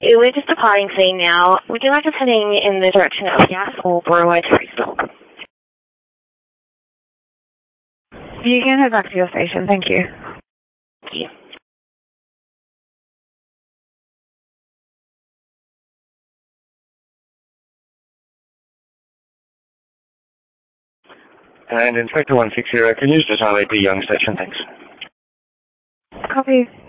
We're just departing scene now. Would you like us heading in the direction of Gas or Brewer to restock? You can head back to your station, thank you. Thank you. And Inspector 160, can you use the Charlie P. Young station, thanks. Copy.